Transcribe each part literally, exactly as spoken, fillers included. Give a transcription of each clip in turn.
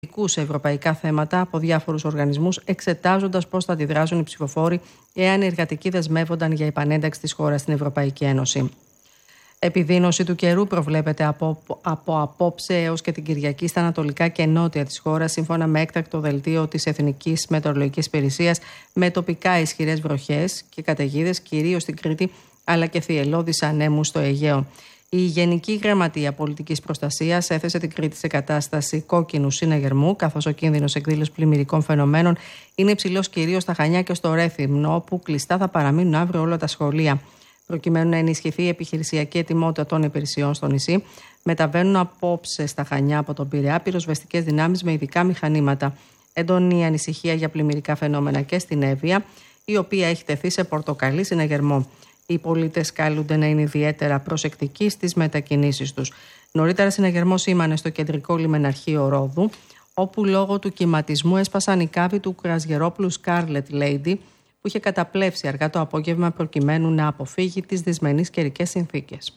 σε ευρωπαϊκά θέματα από διάφορους οργανισμούς, εξετάζοντας πώς θα αντιδράσουν οι ψηφοφόροι εάν οι εργατικοί δεσμεύονταν για επανένταξη της χώρας στην Ευρωπαϊκή Ένωση. Επιδείνωση του καιρού προβλέπεται από, από απόψε έως και την Κυριακή στα ανατολικά και νότια της χώρας, σύμφωνα με έκτακτο δελτίο της Εθνικής Μετεωρολογικής Υπηρεσίας, με τοπικά ισχυρές βροχές και καταιγίδες, κυρίως στην Κρήτη, αλλά και θυελλώδεις ανέμους στο Αιγαίο. Η Γενική Γραμματεία Πολιτικής Προστασίας έθεσε την Κρήτη σε κατάσταση κόκκινου συναγερμού, καθώς ο κίνδυνος εκδήλωσης πλημμυρικών φαινομένων είναι υψηλός κυρίως στα Χανιά και στο Ρέθυμνο, όπου κλειστά θα παραμείνουν αύριο όλα τα σχολεία. Προκειμένου να ενισχυθεί η επιχειρησιακή ετοιμότητα των υπηρεσιών στο νησί, μεταβαίνουν απόψε στα Χανιά από τον Πειραιά πυροσβεστικές δυνάμεις με ειδικά μηχανήματα. Έντονη ανησυχία για πλημμυρικά φαινόμενα και στην Εύβοια, η οποία έχει τεθεί σε πορτοκαλί συναγερμό. Οι πολίτες καλούνται να είναι ιδιαίτερα προσεκτικοί στις μετακινήσεις τους. Νωρίτερα, συναγερμός σήμανε στο κεντρικό λιμεναρχείο Ρόδου, όπου λόγω του κυματισμού έσπασαν οι κάβοι του κρουαζιερόπλου Scarlet Lady, που είχε καταπλέψει αργά το απόγευμα προκειμένου να αποφύγει τις δυσμενείς καιρικές συνθήκες.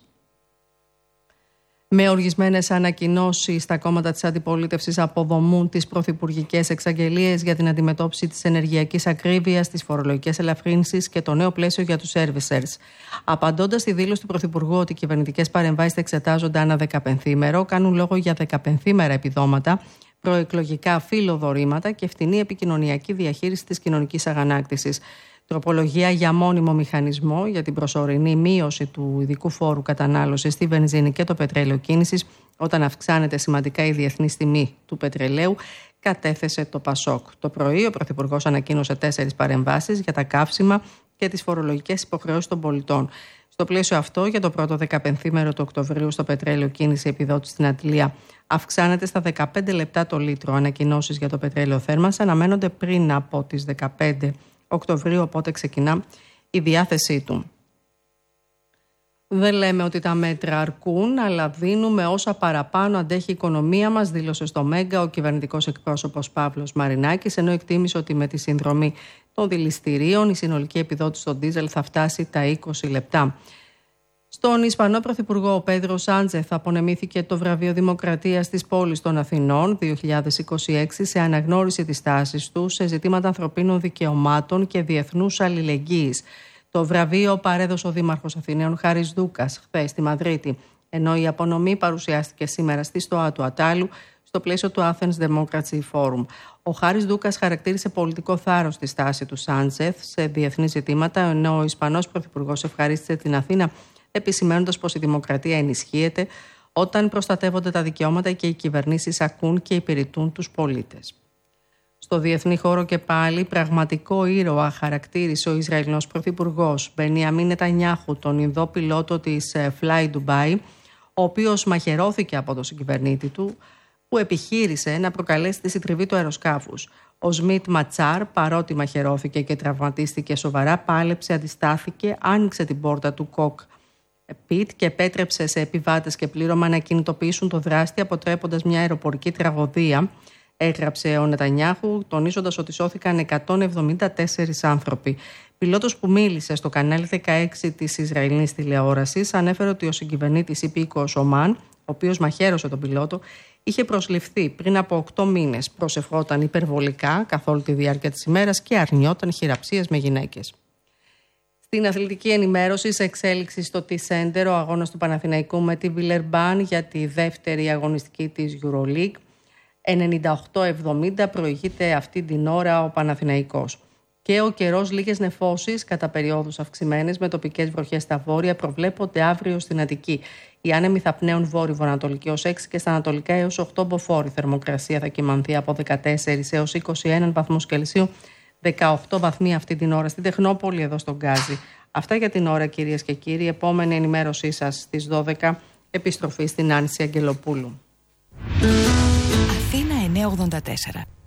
Με οργισμένες ανακοινώσεις, τα κόμματα της αντιπολίτευσης αποδομούν τις πρωθυπουργικές εξαγγελίες για την αντιμετώπιση της ενεργειακής ακρίβειας, τις φορολογικές ελαφρύνσεις και το νέο πλαίσιο για τους servicers. Απαντώντας στη δήλωση του Πρωθυπουργού ότι οι κυβερνητικές παρεμβάσεις θα εξετάζονται ανά δεκαπενθήμερο, κάνουν λόγο για δεκαπενθήμερα επιδόματα, προεκλογικά φιλοδορήματα και φτηνή επικοινωνιακή διαχείριση της κοινωνικής αγανάκτησης. Τροπολογία για μόνιμο μηχανισμό για την προσωρινή μείωση του ειδικού φόρου κατανάλωσης στη βενζίνη και το πετρέλαιο κίνησης, όταν αυξάνεται σημαντικά η διεθνής τιμή του πετρελαίου, κατέθεσε το Πασόκ. Το πρωί, ο Πρωθυπουργός ανακοίνωσε τέσσερις παρεμβάσεις για τα καύσιμα και τις φορολογικές υποχρεώσεις των πολιτών. Στο πλαίσιο αυτό, για το πρώτο δεκαπενθήμερο του Οκτωβρίου, στο πετρέλαιο κίνηση επιδότηση στην Αντλία αυξάνεται στα δεκαπέντε λεπτά το λίτρο. Ανακοινώσεις για το πετρέλαιο θέρμανση αναμένονται πριν από τις δεκαπέντε Οκτωβρίου, οπότε ξεκινά η διάθεσή του. Δεν λέμε ότι τα μέτρα αρκούν, αλλά δίνουμε όσα παραπάνω αντέχει η οικονομία μας, δήλωσε στο Μέγκα ο κυβερνητικός εκπρόσωπος Παύλος Μαρινάκης, ενώ εκτίμησε ότι με τη συνδρομή των δηληστηρίων η συνολική επιδότηση στο ντίζελ θα φτάσει τα είκοσι λεπτά. Στον Ισπανό Πρωθυπουργό, ο Πέδρο Σάντζεθ απονεμήθηκε το βραβείο Δημοκρατίας της πόλης των Αθηνών δύο χιλιάδες είκοσι έξι σε αναγνώριση της τάσης του σε ζητήματα ανθρωπίνων δικαιωμάτων και διεθνούς αλληλεγγύης. Το βραβείο παρέδωσε ο Δήμαρχος Αθηναίων Χάρης Δούκας χθες στη Μαδρίτη, ενώ η απονομή παρουσιάστηκε σήμερα στη Στοά του Ατάλου στο πλαίσιο του Athens Democracy Forum. Ο Χάρης Δούκας χαρακτήρισε πολιτικό θάρρος τη στάση του Σάντζεθ σε διεθνή ζητήματα, ενώ ο Ισπανός Πρωθυπουργός ευχαρίστησε την Αθήνα, επισημαίνοντας πως η δημοκρατία ενισχύεται όταν προστατεύονται τα δικαιώματα και οι κυβερνήσεις ακούν και υπηρετούν τους πολίτες. Στο διεθνή χώρο και πάλι, πραγματικό ήρωα χαρακτήρισε ο Ισραηλινός Πρωθυπουργός Μπενιαμίν Νετανιάχου, τον Ινδό πιλότο της Fly Dubai, ο οποίος μαχαιρώθηκε από τον συγκυβερνήτη του, που επιχείρησε να προκαλέσει τη συντριβή του αεροσκάφους. Ο Σμιτ Ματσάρ, παρότι μαχαιρώθηκε και τραυματίστηκε σοβαρά, πάλεψε, αντιστάθηκε, άνοιξε την πόρτα του κοκ πιτ και επέτρεψε σε επιβάτες και πλήρωμα να κινητοποιήσουν το δράστη, αποτρέποντας μια αεροπορική τραγωδία, έγραψε ο Νετανιάχου, τονίζοντας ότι σώθηκαν εκατόν εβδομήντα τέσσερις άνθρωποι. Πιλότος που μίλησε στο κανάλι δεκαέξι της Ισραηλινής τηλεόρασης ανέφερε ότι ο συγκυβερνήτης υπήκοος Ομάν, ο οποίος μαχαίρωσε τον πιλότο, είχε προσληφθεί πριν από οκτώ μήνες. Προσευχόταν υπερβολικά καθ' όλη τη διάρκεια της ημέρας και αρνιόταν χειραψίες με γυναίκες. Στην αθλητική ενημέρωση, σε εξέλιξη στο T-Center, ο αγώνας του Παναθηναϊκού με τη Βιλερμπάν για τη δεύτερη αγωνιστική της EuroLeague. ενενήντα οκτώ εβδομήντα προηγείται αυτή την ώρα ο Παναθηναϊκός. Και ο καιρός, λίγες νεφώσεις κατά περιόδους αυξημένες με τοπικές βροχές στα βόρεια, προβλέπονται αύριο στην Αττική. Οι άνεμοι θα πνέουν βόρειο-ανατολική ως έξι και στα ανατολικά έως οκτώ μποφόρ. Η θερμοκρασία θα κυμανθεί από δεκατέσσερα έως είκοσι ένα βαθμούς Κελσίου, δεκαοκτώ βαθμοί αυτή την ώρα στην Τεχνόπολη, εδώ στον Γκάζι. Αυτά για την ώρα, κυρίες και κύριοι. Επόμενη ενημέρωσή σας στις δώδεκα, επιστροφή στην Άνση Αγγελοπούλου. Αθήνα εννιακόσια ογδόντα τέσσερα.